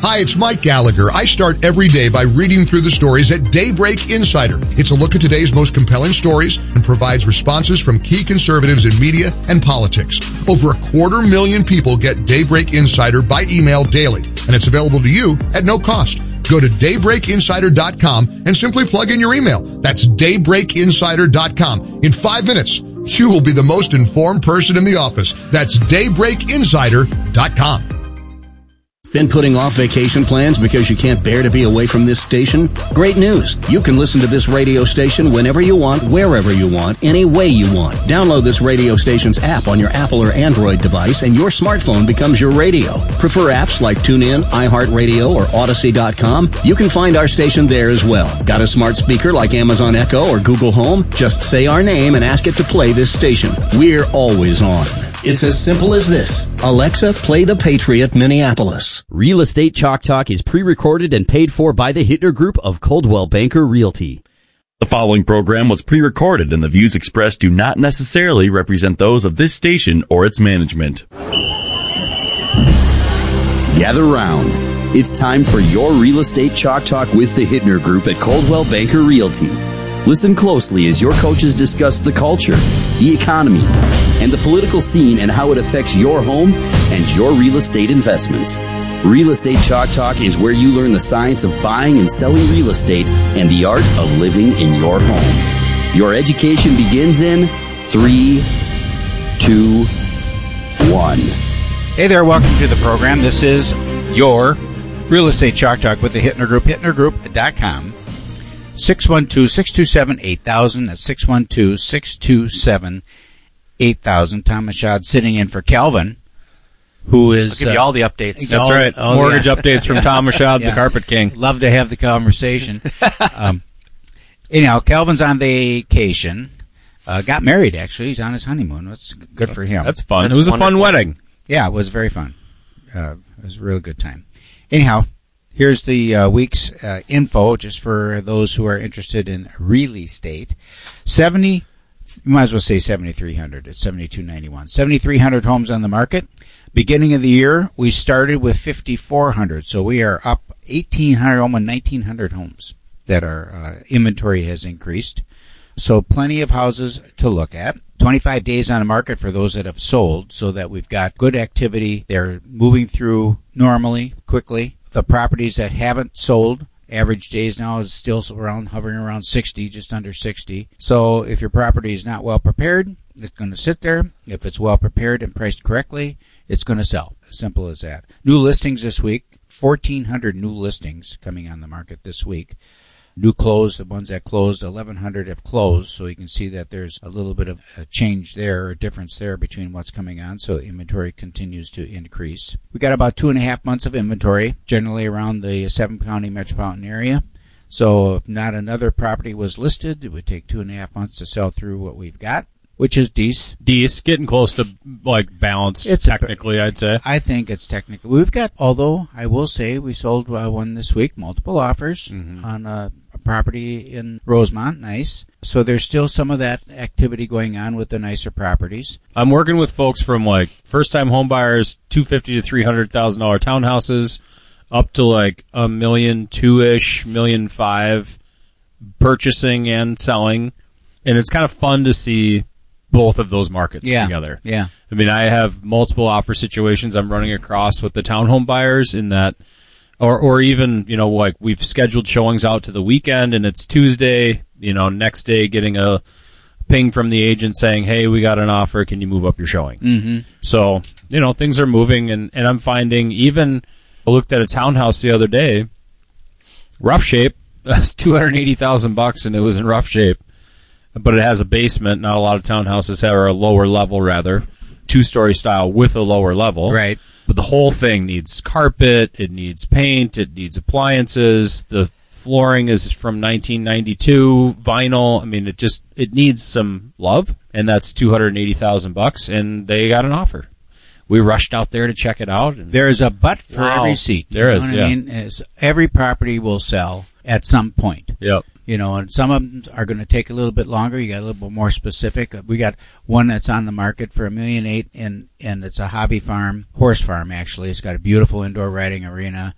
Hi, it's Mike Gallagher. I start every day by reading through the stories at Daybreak Insider. It's a look at today's most compelling stories and provides responses from key conservatives in media and politics. Over 250,000 people get Daybreak Insider by email daily, and it's available to you at no cost. Go to daybreakinsider.com and simply plug in your email. That's daybreakinsider.com. In 5 minutes, you will be the most informed person in the office. That's daybreakinsider.com. Been putting off vacation plans because you can't bear to be away from this station? Great news! You can listen to this radio station whenever you want, wherever you want, any way you want. Download this radio station's app on your Apple or Android device and your smartphone becomes your radio. Prefer apps like TuneIn, iHeartRadio, or Odyssey.com? You can find our station there as well. Got a smart speaker like Amazon Echo or Google Home? Just say our name and ask it to play this station. We're always on. It's as simple as this. Alexa, play The Patriot Minneapolis. Real Estate Chalk Talk is pre-recorded and paid for by the Hittner Group of Coldwell Banker Realty. The following program was pre-recorded and the views expressed do not necessarily represent those of this station or its management. Gather round. It's time for your Real Estate Chalk Talk with the Hittner Group at Coldwell Banker Realty. Listen closely as your coaches discuss the culture, the economy, and the political scene and how it affects your home and your real estate investments. Real Estate Chalk Talk is where you learn the science of buying and selling real estate and the art of living in your home. Your education begins in 3, 2, 1. Hey there, welcome to the program. This is your Real Estate Chalk Talk with the Hittner Group, hittnergroup.com. 612-627-8000. That's 612-627-8000. Tom Machad sitting in for Calvin, who is... I'll give you all the updates. That's right. Mortgage updates from Tom Machad, the Carpet King. Love to have the conversation. Anyhow, Calvin's on vacation. Got married, actually. He's on his honeymoon. That's good for him. That's fun. It was wonderful. A fun wedding. Yeah, it was very fun. It was a really good time. Anyhow, here's the week's info, just for those who are interested in real estate. You might as well say 7,300. It's 7,291. 7,300 homes on the market. Beginning of the year, we started with 5,400. So we are up 1,800, almost 1,900 homes that our inventory has increased. So plenty of houses to look at. 25 days on the market for those that have sold, so that we've got good activity. They're moving through normally, quickly. The properties that haven't sold, average days now is still hovering around 60, just under 60. So if your property is not well prepared, it's going to sit there. If it's well prepared and priced correctly, it's going to sell. As simple as that. New listings this week, 1,400 new listings coming on the market this week. New closed, the ones that closed, 1,100 have closed, so you can see that there's a little bit of a change there, or a difference there between what's coming on, so inventory continues to increase. We got about 2.5 months of inventory, generally around the 7-county metropolitan area. So if not another property was listed, it would take 2.5 months to sell through what we've got, which is decent. Getting close to, balanced, technically, I'd say. I think it's technically. We've got, although I will say we sold one this week, multiple offers on a property in Rosemont. Nice. So there's still some of that activity going on with the nicer properties. I'm working with folks from first-time home buyers, $250,000 to $300,000 townhouses, up to $1.2 million, $1.5 million purchasing and selling, and it's kind of fun to see both of those markets together. Yeah. I mean, I have multiple offer situations I'm running across with the townhome buyers in that. Or even, we've scheduled showings out to the weekend and it's Tuesday, next day getting a ping from the agent saying, hey, we got an offer, can you move up your showing? Mm-hmm. So, things are moving and I'm finding I looked at a townhouse the other day, rough shape, that's $280,000 and it was in rough shape, but it has a basement. Not a lot of townhouses have, or a lower level rather, 2-story style with a lower level. Right. But the whole thing needs carpet, it needs paint, it needs appliances. The flooring is from 1992, vinyl. I mean, it needs some love, and that's $280,000, and they got an offer. We rushed out there to check it out. There's a but for every seat. There is, yeah. I mean? Every property will sell at some point. Yep. And some of them are going to take a little bit longer. You got a little bit more specific. We got one that's on the market for $1.8 million, and it's a hobby farm, horse farm actually. It's got a beautiful indoor riding arena,